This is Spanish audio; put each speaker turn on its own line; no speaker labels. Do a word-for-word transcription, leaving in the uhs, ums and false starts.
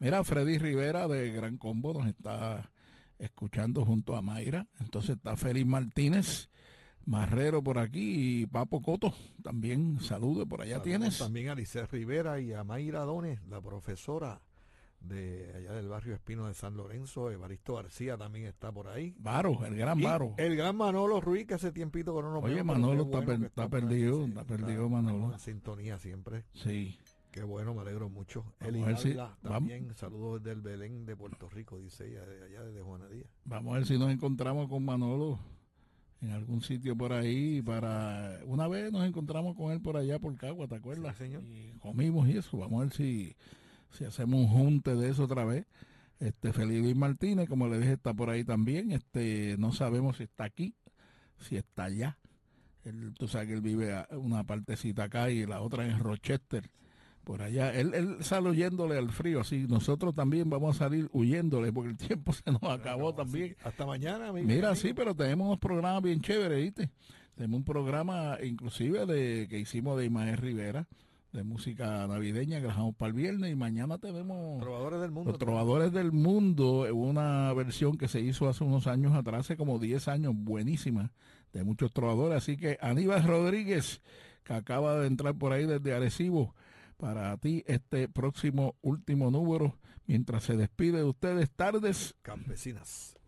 Mira, Freddy Rivera de Gran Combo nos está escuchando junto a Mayra. Entonces está Félix Martínez, Marrero por aquí y Papo Coto. También salude por allá
Saludos
tienes.
también a Lice Rivera y a Mayra Dones, la profesora de allá del barrio Espino de San Lorenzo. Evaristo García también está por ahí.
Varo, el gran
Y
Varo.
el gran Manolo Ruiz, que hace tiempito que no nos
Oye,
vemos, pero qué
Manolo está,
bueno
per-
que
está
está por aquí.
perdido,
Sí,
está perdido
está-
Manolo.
estamos en sintonía siempre.
Sí.
Qué bueno, me alegro mucho.
Vamos
Eli
a ver si,
Dávila
vamos,
también, saludos desde el Belén de Puerto Rico, dice ella, de allá desde Juana Díaz.
vamos a ver si nos encontramos con Manolo en algún sitio por ahí para una vez nos encontramos con él por allá por Cagua, ¿te acuerdas?
Sí, señor.
Y comimos y eso, vamos a ver si, si hacemos un junte de eso otra vez. Este Felipe Martínez, como le dije, está por ahí también. Este, no sabemos si está aquí, si está allá. Él, tú sabes que él vive a una partecita acá y la otra en Rochester. Por allá, él, él sale huyéndole al frío, así nosotros también vamos a salir huyéndole porque el tiempo se nos acabó
Acabó,
también.
así. Hasta mañana, amigo.
Mira,
amigo.
sí, pero tenemos unos programas bien chéveres, ¿viste? Tenemos un programa inclusive de que hicimos de Imael Rivera, de música navideña, que dejamos para el viernes y mañana tenemos
Trovadores del mundo.
Los Trovadores del Mundo, una versión que se hizo hace unos años atrás, hace como diez años, buenísima, de muchos trovadores. Así que Aníbal Rodríguez, que acaba de entrar por ahí desde Arecibo, para ti este próximo último número, mientras se despide de ustedes, Tardes
Campesinas.